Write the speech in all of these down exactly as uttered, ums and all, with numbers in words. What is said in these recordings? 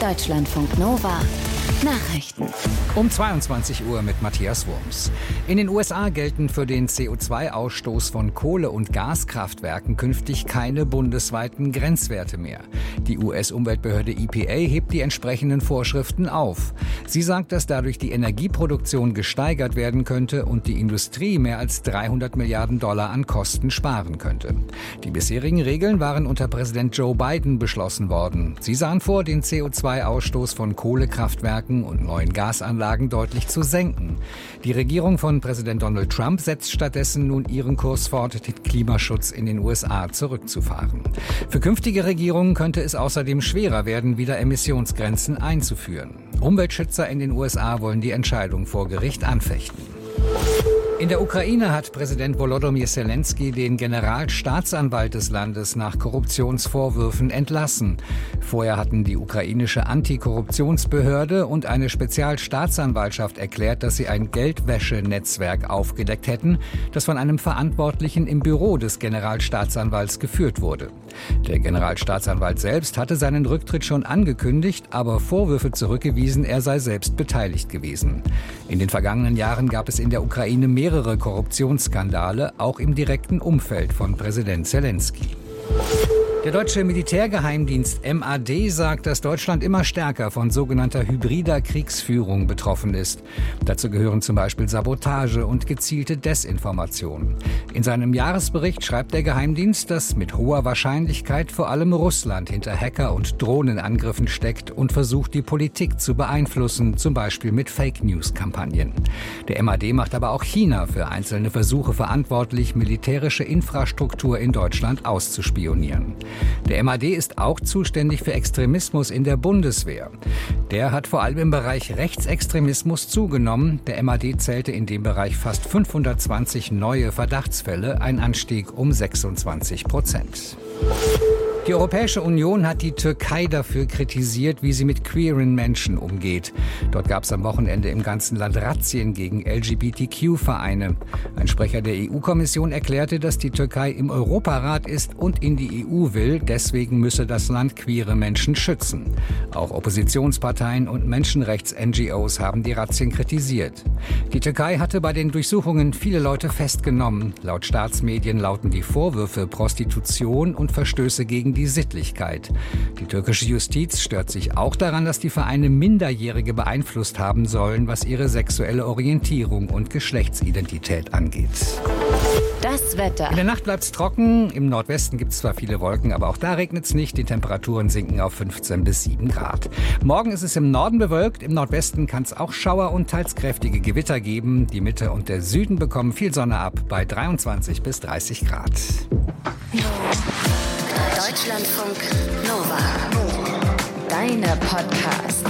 Deutschlandfunk Nova Nachrichten. Um zweiundzwanzig Uhr mit Matthias Wurms. In den U S A gelten für den C O zwei Ausstoß von Kohle- und Gaskraftwerken künftig keine bundesweiten Grenzwerte mehr. Die U S-Umweltbehörde E P A hebt die entsprechenden Vorschriften auf. Sie sagt, dass dadurch die Energieproduktion gesteigert werden könnte und die Industrie mehr als dreihundert Milliarden Dollar an Kosten sparen könnte. Die bisherigen Regeln waren unter Präsident Joe Biden beschlossen worden. Sie sahen vor, den C O zwei Ausstoß von Kohlekraftwerken und neuen Gasanlagen deutlich zu senken. Die Regierung von Präsident Donald Trump setzt stattdessen nun ihren Kurs fort, den Klimaschutz in den U S A zurückzufahren. Für künftige Regierungen könnte es außerdem schwerer werden, wieder Emissionsgrenzen einzuführen. Umweltschützer in den U S A wollen die Entscheidung vor Gericht anfechten. In der Ukraine hat Präsident Volodymyr Zelensky den Generalstaatsanwalt des Landes nach Korruptionsvorwürfen entlassen. Vorher hatten die ukrainische Antikorruptionsbehörde und eine Spezialstaatsanwaltschaft erklärt, dass sie ein Geldwäschenetzwerk aufgedeckt hätten, das von einem Verantwortlichen im Büro des Generalstaatsanwalts geführt wurde. Der Generalstaatsanwalt selbst hatte seinen Rücktritt schon angekündigt, aber Vorwürfe zurückgewiesen, er sei selbst beteiligt gewesen. In den vergangenen Jahren gab es in der Ukraine mehrere Mehrere Korruptionsskandale, auch im direkten Umfeld von Präsident Zelensky. Der deutsche Militärgeheimdienst M A D sagt, dass Deutschland immer stärker von sogenannter hybrider Kriegsführung betroffen ist. Dazu gehören zum Beispiel Sabotage und gezielte Desinformation. In seinem Jahresbericht schreibt der Geheimdienst, dass mit hoher Wahrscheinlichkeit vor allem Russland hinter Hacker- und Drohnenangriffen steckt und versucht, die Politik zu beeinflussen, zum Beispiel mit Fake-News-Kampagnen. Der M A D macht aber auch China für einzelne Versuche verantwortlich, militärische Infrastruktur in Deutschland auszuspionieren. Der M A D ist auch zuständig für Extremismus in der Bundeswehr. Der hat vor allem im Bereich Rechtsextremismus zugenommen. Der M A D zählte in dem Bereich fast fünfhundertzwanzig neue Verdachtsfälle, ein Anstieg um sechsundzwanzig Prozent. Die Europäische Union hat die Türkei dafür kritisiert, wie sie mit queeren Menschen umgeht. Dort gab es am Wochenende im ganzen Land Razzien gegen L G B T Q-Vereine. Ein Sprecher der E U-Kommission erklärte, dass die Türkei im Europarat ist und in die E U will. Deswegen müsse das Land queere Menschen schützen. Auch Oppositionsparteien und Menschenrechts-N G Os haben die Razzien kritisiert. Die Türkei hatte bei den Durchsuchungen viele Leute festgenommen. Laut Staatsmedien lauten die Vorwürfe Prostitution und Verstöße gegen die Sittlichkeit. Die türkische Justiz stört sich auch daran, dass die Vereine Minderjährige beeinflusst haben sollen, was ihre sexuelle Orientierung und Geschlechtsidentität angeht. Das Wetter. In der Nacht bleibt es trocken. Im Nordwesten gibt es zwar viele Wolken, aber auch da regnet es nicht. Die Temperaturen sinken auf fünfzehn bis sieben Grad. Morgen ist es im Norden bewölkt. Im Nordwesten kann es auch Schauer und teils kräftige Gewitter geben. Die Mitte und der Süden bekommen viel Sonne ab bei dreiundzwanzig bis dreißig Grad. Deutschlandfunk Nova. Deine Podcasts.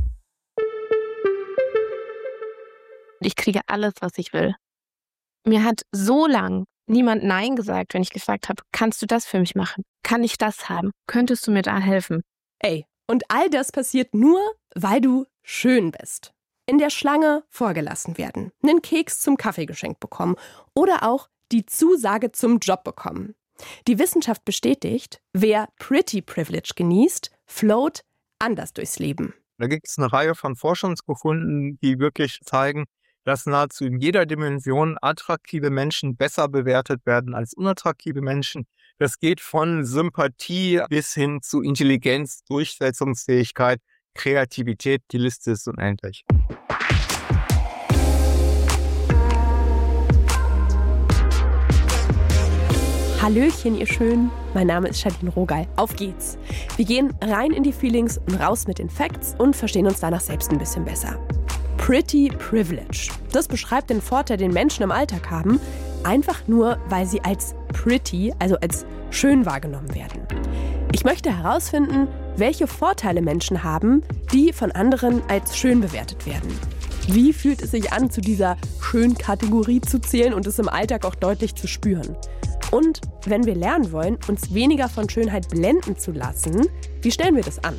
Ich kriege alles, was ich will. Mir hat so lang niemand Nein gesagt, wenn ich gefragt habe, kannst du das für mich machen? Kann ich das haben? Könntest du mir da helfen? Ey, und all das passiert nur, weil du schön bist. In der Schlange vorgelassen werden, einen Keks zum Kaffee geschenkt bekommen oder auch die Zusage zum Job bekommen. Die Wissenschaft bestätigt, wer Pretty Privilege genießt, float anders durchs Leben. Da gibt es eine Reihe von Forschungsbefunden, die wirklich zeigen, dass nahezu in jeder Dimension attraktive Menschen besser bewertet werden als unattraktive Menschen. Das geht von Sympathie bis hin zu Intelligenz, Durchsetzungsfähigkeit, Kreativität. Die Liste ist unendlich. Hallöchen, ihr Schönen. Mein Name ist Charlene Rogal. Auf geht's. Wir gehen rein in die Feelings und raus mit den Facts und verstehen uns danach selbst ein bisschen besser. Pretty Privilege. Das beschreibt den Vorteil, den Menschen im Alltag haben, einfach nur, weil sie als pretty, also als schön wahrgenommen werden. Ich möchte herausfinden, welche Vorteile Menschen haben, die von anderen als schön bewertet werden. Wie fühlt es sich an, zu dieser schönen Kategorie zu zählen und es im Alltag auch deutlich zu spüren? Und wenn wir lernen wollen, uns weniger von Schönheit blenden zu lassen, wie stellen wir das an?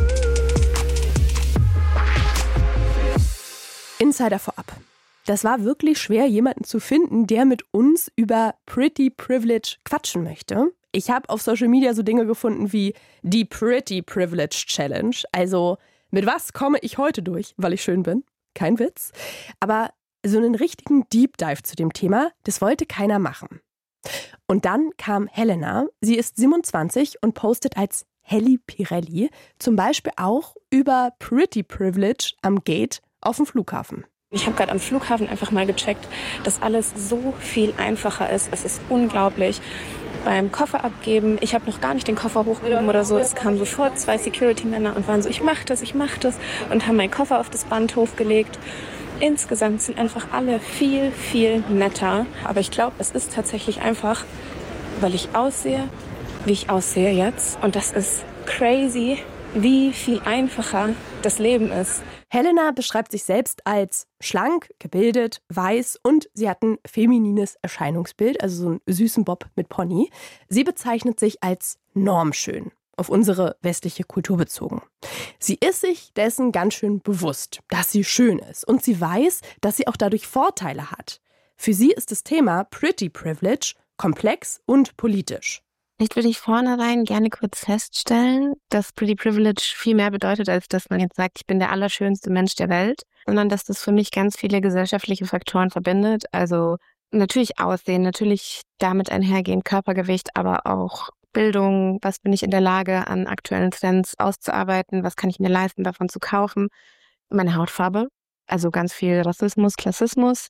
Insider vorab. Das war wirklich schwer, jemanden zu finden, der mit uns über Pretty Privilege quatschen möchte. Ich habe auf Social Media so Dinge gefunden wie die Pretty Privilege Challenge. Also mit was komme ich heute durch, weil ich schön bin? Kein Witz. Aber so einen richtigen Deep Dive zu dem Thema, das wollte keiner machen. Und dann kam Helena. Sie ist siebenundzwanzig und postet als Helly Pirelli zum Beispiel auch über Pretty Privilege am Gate auf dem Flughafen. Ich habe gerade am Flughafen einfach mal gecheckt, dass alles so viel einfacher ist. Es ist unglaublich. Beim Koffer abgeben, ich habe noch gar nicht den Koffer hochgehoben oder so. Es kamen sofort zwei Security-Männer und waren so, ich mach das, ich mach das. Und haben meinen Koffer auf das Band hochgelegt. Insgesamt sind einfach alle viel, viel netter. Aber ich glaube, es ist tatsächlich einfach, weil ich aussehe, wie ich aussehe jetzt. Und das ist crazy, wie viel einfacher das Leben ist. Helena beschreibt sich selbst als schlank, gebildet, weiß und sie hat ein feminines Erscheinungsbild, also so einen süßen Bob mit Pony. Sie bezeichnet sich als normschön, auf unsere westliche Kultur bezogen. Sie ist sich dessen ganz schön bewusst, dass sie schön ist und sie weiß, dass sie auch dadurch Vorteile hat. Für sie ist das Thema Pretty Privilege komplex und politisch. Vielleicht würde ich vornherein gerne kurz feststellen, dass Pretty Privilege viel mehr bedeutet, als dass man jetzt sagt, ich bin der allerschönste Mensch der Welt, sondern dass das für mich ganz viele gesellschaftliche Faktoren verbindet. Also natürlich Aussehen, natürlich damit einhergehend Körpergewicht, aber auch Bildung, was bin ich in der Lage an aktuellen Trends auszuarbeiten, was kann ich mir leisten, davon zu kaufen, meine Hautfarbe, also ganz viel Rassismus, Klassismus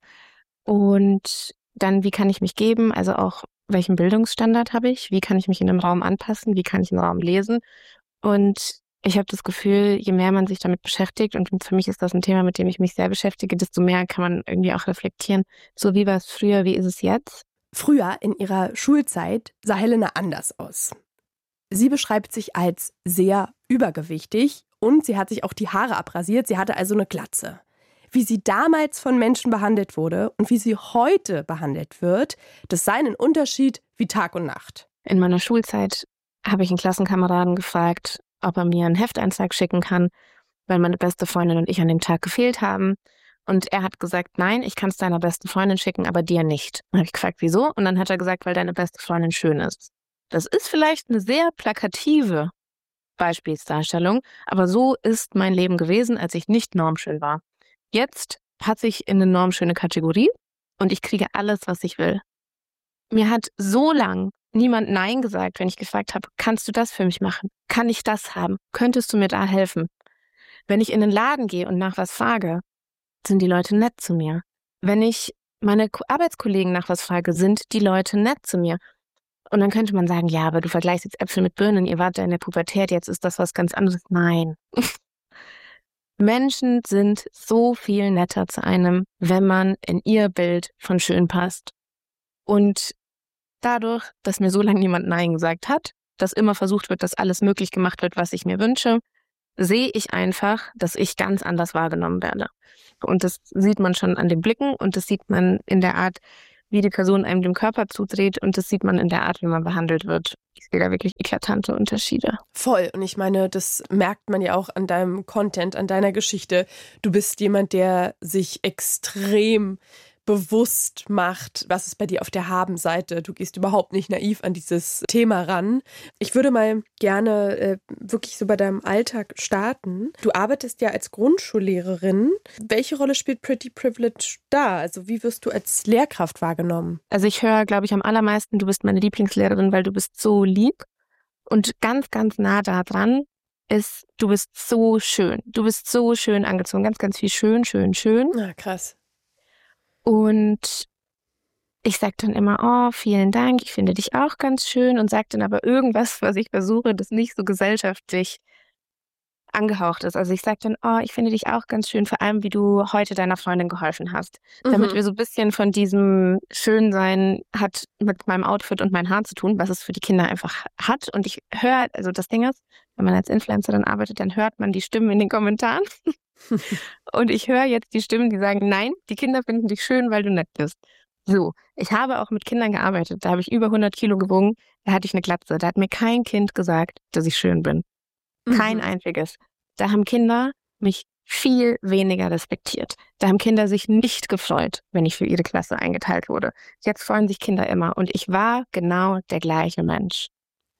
und dann, wie kann ich mich geben, also auch welchen Bildungsstandard habe ich, wie kann ich mich in einem Raum anpassen, wie kann ich einen Raum lesen. Und ich habe das Gefühl, je mehr man sich damit beschäftigt, und für mich ist das ein Thema, mit dem ich mich sehr beschäftige, desto mehr kann man irgendwie auch reflektieren, so wie war es früher, wie ist es jetzt? Früher in ihrer Schulzeit sah Helena anders aus. Sie beschreibt sich als sehr übergewichtig und sie hat sich auch die Haare abrasiert, sie hatte also eine Glatze. Wie sie damals von Menschen behandelt wurde und wie sie heute behandelt wird, das sei ein Unterschied wie Tag und Nacht. In meiner Schulzeit habe ich einen Klassenkameraden gefragt, ob er mir einen Hefteintrag schicken kann, weil meine beste Freundin und ich an dem Tag gefehlt haben. Und er hat gesagt, nein, ich kann es deiner besten Freundin schicken, aber dir nicht. Dann habe ich gefragt, wieso? Und dann hat er gesagt, weil deine beste Freundin schön ist. Das ist vielleicht eine sehr plakative Beispielsdarstellung, aber so ist mein Leben gewesen, als ich nicht normschön war. Jetzt passe ich in eine normschöne Kategorie und ich kriege alles, was ich will. Mir hat so lang niemand Nein gesagt, wenn ich gefragt habe, kannst du das für mich machen? Kann ich das haben? Könntest du mir da helfen? Wenn ich in den Laden gehe und nach was frage, sind die Leute nett zu mir. Wenn ich meine Arbeitskollegen nach was frage, sind die Leute nett zu mir. Und dann könnte man sagen, ja, aber du vergleichst jetzt Äpfel mit Birnen, ihr wart ja in der Pubertät, jetzt ist das was ganz anderes. Nein. Menschen sind so viel netter zu einem, wenn man in ihr Bild von schön passt. Und dadurch, dass mir so lange niemand Nein gesagt hat, dass immer versucht wird, dass alles möglich gemacht wird, was ich mir wünsche, sehe ich einfach, dass ich ganz anders wahrgenommen werde. Und das sieht man schon an den Blicken und das sieht man in der Art, wie die Person einem dem Körper zudreht und das sieht man in der Art, wie man behandelt wird. Ich sehe da wirklich eklatante Unterschiede. Voll. Und ich meine, das merkt man ja auch an deinem Content, an deiner Geschichte. Du bist jemand, der sich extrem bewusst macht, was ist bei dir auf der Habenseite. Du gehst überhaupt nicht naiv an dieses Thema ran. Ich würde mal gerne äh, wirklich so bei deinem Alltag starten. Du arbeitest ja als Grundschullehrerin. Welche Rolle spielt Pretty Privilege da? Also wie wirst du als Lehrkraft wahrgenommen? Also ich höre, glaube ich, am allermeisten, du bist meine Lieblingslehrerin, weil du bist so lieb. Und ganz, ganz nah da dran ist, du bist so schön. Du bist so schön angezogen. Ganz, ganz viel schön, schön, schön. Ah, krass. Und ich sage dann immer, oh, vielen Dank, ich finde dich auch ganz schön und sage dann aber irgendwas, was ich versuche, das nicht so gesellschaftlich angehaucht ist. Also ich sage dann, oh, ich finde dich auch ganz schön, vor allem wie du heute deiner Freundin geholfen hast. Mhm. Damit wir so ein bisschen von diesem Schönsein hat mit meinem Outfit und meinen Haaren zu tun, was es für die Kinder einfach hat. Und ich höre, also das Ding ist, wenn man als Influencer dann arbeitet, dann hört man die Stimmen in den Kommentaren. Und ich höre jetzt die Stimmen, die sagen, nein, die Kinder finden dich schön, weil du nett bist. So, ich habe auch mit Kindern gearbeitet. Da habe ich über hundert Kilo gewogen. Da hatte ich eine Glatze. Da hat mir kein Kind gesagt, dass ich schön bin. Kein mhm. einziges. Da haben Kinder mich viel weniger respektiert. Da haben Kinder sich nicht gefreut, wenn ich für ihre Klasse eingeteilt wurde. Jetzt freuen sich Kinder immer. Und ich war genau der gleiche Mensch.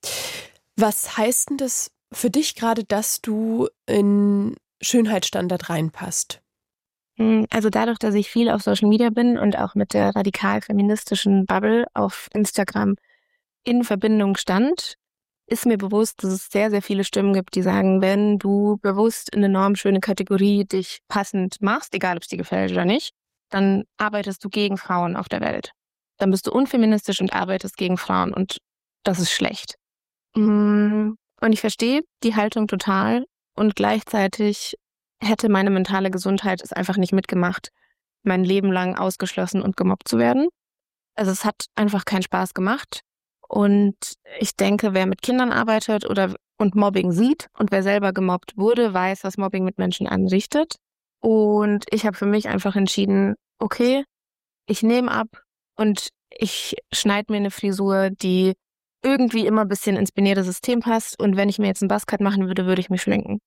Was heißt denn das für dich gerade, dass du in Schönheitsstandard reinpasst? Also dadurch, dass ich viel auf Social Media bin und auch mit der radikal-feministischen Bubble auf Instagram in Verbindung stand, ist mir bewusst, dass es sehr, sehr viele Stimmen gibt, die sagen, wenn du bewusst in eine normschöne Kategorie dich passend machst, egal ob es dir gefällt oder nicht, dann arbeitest du gegen Frauen auf der Welt. Dann bist du unfeministisch und arbeitest gegen Frauen und das ist schlecht. Und ich verstehe die Haltung total und gleichzeitig hätte meine mentale Gesundheit es einfach nicht mitgemacht, mein Leben lang ausgeschlossen und gemobbt zu werden. Also es hat einfach keinen Spaß gemacht. Und ich denke, wer mit Kindern arbeitet oder und Mobbing sieht und wer selber gemobbt wurde, weiß, was Mobbing mit Menschen anrichtet. Und ich habe für mich einfach entschieden, okay, ich nehme ab und ich schneide mir eine Frisur, die irgendwie immer ein bisschen ins binäre System passt. Und wenn ich mir jetzt einen Buzzcut machen würde, würde ich mich schminken.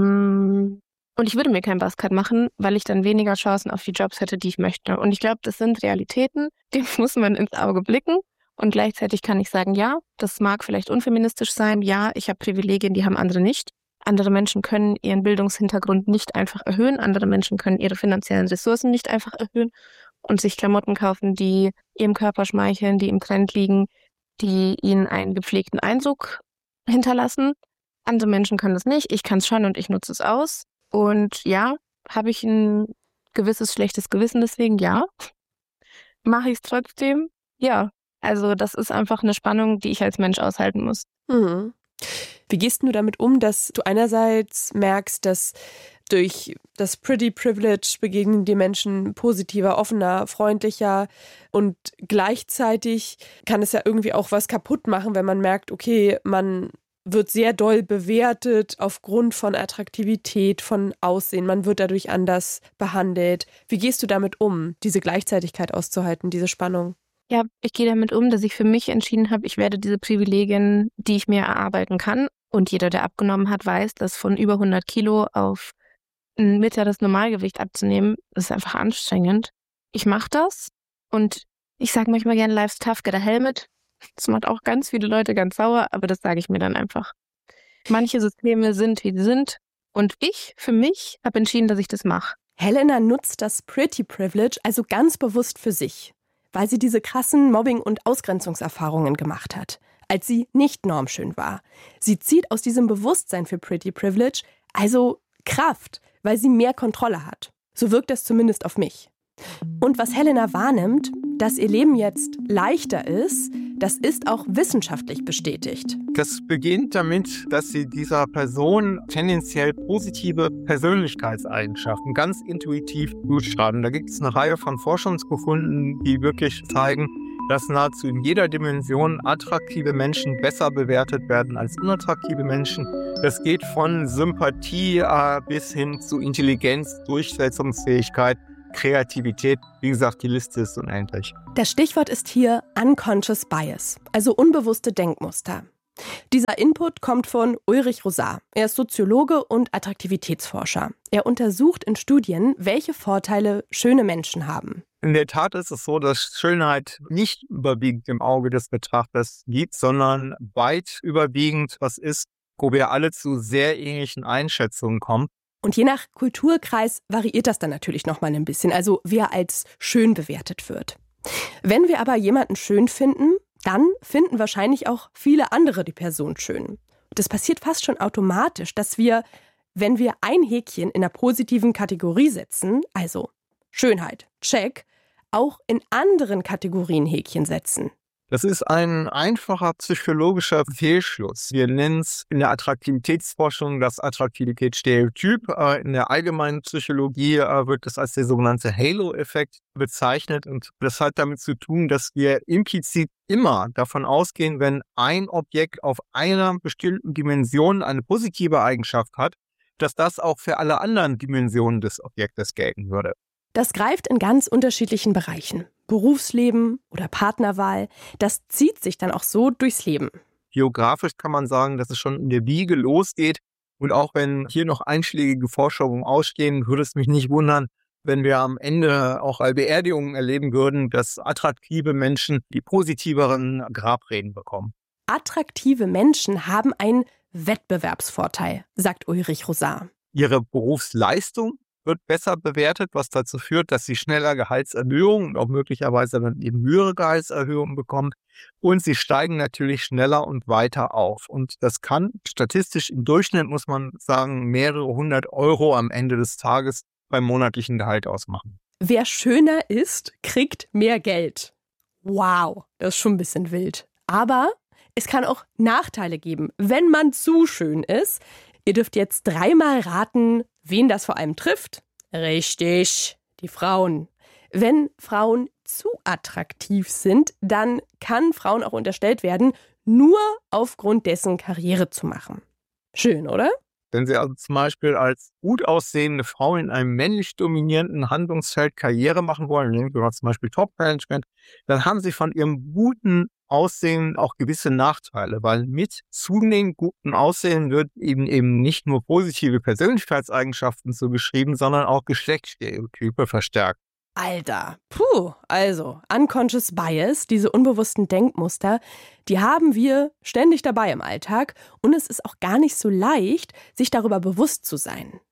Und ich würde mir keinen Buzzcut machen, weil ich dann weniger Chancen auf die Jobs hätte, die ich möchte. Und ich glaube, das sind Realitäten, dem muss man ins Auge blicken. Und gleichzeitig kann ich sagen, ja, das mag vielleicht unfeministisch sein. Ja, ich habe Privilegien, die haben andere nicht. Andere Menschen können ihren Bildungshintergrund nicht einfach erhöhen. Andere Menschen können ihre finanziellen Ressourcen nicht einfach erhöhen und sich Klamotten kaufen, die ihrem Körper schmeicheln, die im Trend liegen, die ihnen einen gepflegten Eindruck hinterlassen. Andere Menschen können das nicht. Ich kann es schon und ich nutze es aus. Und ja, habe ich ein gewisses schlechtes Gewissen deswegen? Ja. Mache ich es trotzdem? Ja. Also das ist einfach eine Spannung, die ich als Mensch aushalten muss. Mhm. Wie gehst du damit um, dass du einerseits merkst, dass durch das Pretty Privilege begegnen die Menschen positiver, offener, freundlicher und gleichzeitig kann es ja irgendwie auch was kaputt machen, wenn man merkt, okay, man wird sehr doll bewertet aufgrund von Attraktivität, von Aussehen, man wird dadurch anders behandelt. Wie gehst du damit um, diese Gleichzeitigkeit auszuhalten, diese Spannung? Ja, ich gehe damit um, dass ich für mich entschieden habe, ich werde diese Privilegien, die ich mir erarbeiten kann. Und jeder, der abgenommen hat, weiß, dass von über hundert Kilo auf ein mittleres Normalgewicht abzunehmen, ist einfach anstrengend. Ich mache das und ich sage manchmal gerne, life's tough, get a helmet. Das macht auch ganz viele Leute ganz sauer, aber das sage ich mir dann einfach. Manche Systeme sind, wie sie sind. Und ich, für mich, habe entschieden, dass ich das mache. Helena nutzt das Pretty Privilege also ganz bewusst für sich, weil sie diese krassen Mobbing- und Ausgrenzungserfahrungen gemacht hat, als sie nicht normschön war. Sie zieht aus diesem Bewusstsein für Pretty Privilege also Kraft, weil sie mehr Kontrolle hat. So wirkt das zumindest auf mich. Und was Helena wahrnimmt, dass ihr Leben jetzt leichter ist, das ist auch wissenschaftlich bestätigt. Das beginnt damit, dass sie dieser Person tendenziell positive Persönlichkeitseigenschaften ganz intuitiv zuschreiben. Da gibt es eine Reihe von Forschungsbefunden, die wirklich zeigen, dass nahezu in jeder Dimension attraktive Menschen besser bewertet werden als unattraktive Menschen. Das geht von Sympathie äh, bis hin zu Intelligenz, Durchsetzungsfähigkeit, Kreativität. Wie gesagt, die Liste ist unendlich. Das Stichwort ist hier Unconscious Bias, also unbewusste Denkmuster. Dieser Input kommt von Ulrich Rosar. Er ist Soziologe und Attraktivitätsforscher. Er untersucht in Studien, welche Vorteile schöne Menschen haben. In der Tat ist es so, dass Schönheit nicht überwiegend im Auge des Betrachters liegt, sondern weit überwiegend was ist, wo wir alle zu sehr ähnlichen Einschätzungen kommen. Und je nach Kulturkreis variiert das dann natürlich nochmal ein bisschen, also wer als schön bewertet wird. Wenn wir aber jemanden schön finden, dann finden wahrscheinlich auch viele andere die Person schön. Das passiert fast schon automatisch, dass wir, wenn wir ein Häkchen in einer positiven Kategorie setzen, also Schönheit, check, auch in anderen Kategorien Häkchen setzen. Das ist ein einfacher psychologischer Fehlschluss. Wir nennen es in der Attraktivitätsforschung das Attraktivitätsstereotyp. In der allgemeinen Psychologie wird es als der sogenannte Halo-Effekt bezeichnet. Und das hat damit zu tun, dass wir implizit immer davon ausgehen, wenn ein Objekt auf einer bestimmten Dimension eine positive Eigenschaft hat, dass das auch für alle anderen Dimensionen des Objektes gelten würde. Das greift in ganz unterschiedlichen Bereichen. Berufsleben oder Partnerwahl, das zieht sich dann auch so durchs Leben. Geografisch kann man sagen, dass es schon in der Wiege losgeht, Und auch wenn hier noch einschlägige Forschungen ausstehen, würde es mich nicht wundern, wenn wir am Ende auch Beerdigungen erleben würden, dass attraktive Menschen die positiveren Grabreden bekommen. Attraktive Menschen haben einen Wettbewerbsvorteil, sagt Ulrich Rosar. Ihre Berufsleistung wird besser bewertet, was dazu führt, dass sie schneller Gehaltserhöhungen und auch möglicherweise dann eben höhere Gehaltserhöhungen bekommen. Und sie steigen natürlich schneller und weiter auf. Und das kann statistisch im Durchschnitt, muss man sagen, mehrere hundert Euro am Ende des Tages beim monatlichen Gehalt ausmachen. Wer schöner ist, kriegt mehr Geld. Wow, das ist schon ein bisschen wild. Aber es kann auch Nachteile geben, wenn man zu schön ist. Ihr dürft jetzt dreimal raten, wen das vor allem trifft. Richtig, die Frauen. Wenn Frauen zu attraktiv sind, dann kann Frauen auch unterstellt werden, nur aufgrund dessen Karriere zu machen. Schön, oder? Wenn Sie also zum Beispiel als gut aussehende Frau in einem männlich dominierenden Handlungsfeld Karriere machen wollen, nehmen wir mal zum Beispiel Top-Management, dann haben Sie von Ihrem guten Aussehen auch gewisse Nachteile, weil mit zunehmend gutem Aussehen wird eben eben nicht nur positive Persönlichkeitseigenschaften so beschrieben, sondern auch Geschlechtsstereotype verstärkt. Alter, puh, also Unconscious Bias, diese unbewussten Denkmuster, die haben wir ständig dabei im Alltag und es ist auch gar nicht so leicht, sich darüber bewusst zu sein.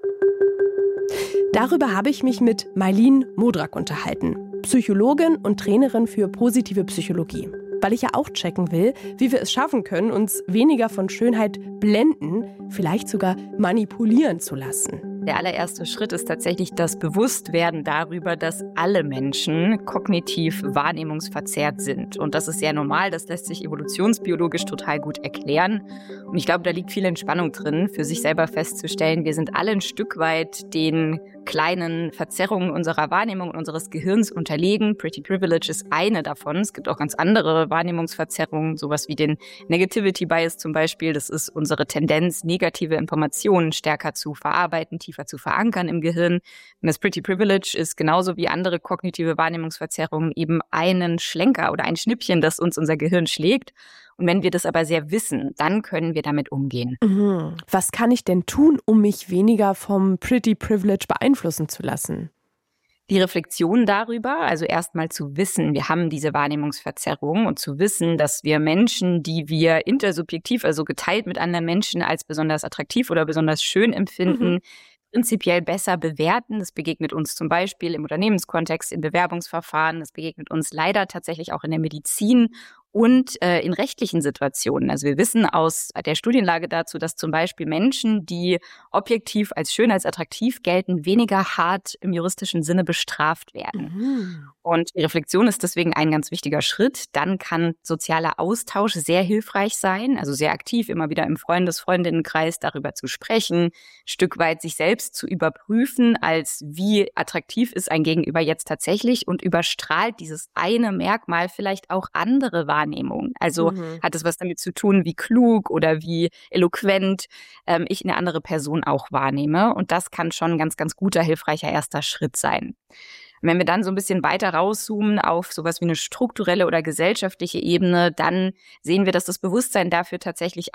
Darüber habe ich mich mit Maylin Modrak unterhalten, Psychologin und Trainerin für positive Psychologie, weil ich ja auch checken will, wie wir es schaffen können, uns weniger von Schönheit blenden, vielleicht sogar manipulieren zu lassen. Der allererste Schritt ist tatsächlich das Bewusstwerden darüber, dass alle Menschen kognitiv wahrnehmungsverzerrt sind. Und das ist sehr normal, das lässt sich evolutionsbiologisch total gut erklären. Und ich glaube, da liegt viel Entspannung drin, für sich selber festzustellen, wir sind alle ein Stück weit den kleinen Verzerrungen unserer Wahrnehmung und unseres Gehirns unterlegen. Pretty Privilege ist eine davon. Es gibt auch ganz andere Wahrnehmungsverzerrungen, sowas wie den Negativity Bias zum Beispiel. Das ist unsere Tendenz, negative Informationen stärker zu verarbeiten, tiefer zu verankern im Gehirn. Und das Pretty Privilege ist genauso wie andere kognitive Wahrnehmungsverzerrungen eben einen Schlenker oder ein Schnippchen, das uns unser Gehirn schlägt. Und wenn wir das aber sehr wissen, dann können wir damit umgehen. Mhm. Was kann ich denn tun, um mich weniger vom Pretty Privilege beeinflussen zu lassen? Die Reflexion darüber, also erstmal zu wissen, wir haben diese Wahrnehmungsverzerrung und zu wissen, dass wir Menschen, die wir intersubjektiv, also geteilt mit anderen Menschen als besonders attraktiv oder besonders schön empfinden, mhm. prinzipiell besser bewerten. Das begegnet uns zum Beispiel im Unternehmenskontext, in Bewerbungsverfahren. Das begegnet uns leider tatsächlich auch in der Medizin und äh, in rechtlichen Situationen. Also wir wissen aus der Studienlage dazu, dass zum Beispiel Menschen, die objektiv als schön, als attraktiv gelten, weniger hart im juristischen Sinne bestraft werden. Mhm. Und die Reflexion ist deswegen ein ganz wichtiger Schritt. Dann kann sozialer Austausch sehr hilfreich sein, also sehr aktiv, immer wieder im Freundes-, Freundinnenkreis darüber zu sprechen, ein Stück weit sich selbst zu überprüfen, als wie attraktiv ist ein Gegenüber jetzt tatsächlich und überstrahlt dieses eine Merkmal vielleicht auch andere Wahrnehmungen. Also mhm. hat es was damit zu tun, wie klug oder wie eloquent ähm, ich eine andere Person auch wahrnehme. Und das kann schon ein ganz, ganz guter, hilfreicher erster Schritt sein. Wenn wir dann so ein bisschen weiter rauszoomen auf sowas wie eine strukturelle oder gesellschaftliche Ebene, dann sehen wir, dass das Bewusstsein dafür tatsächlich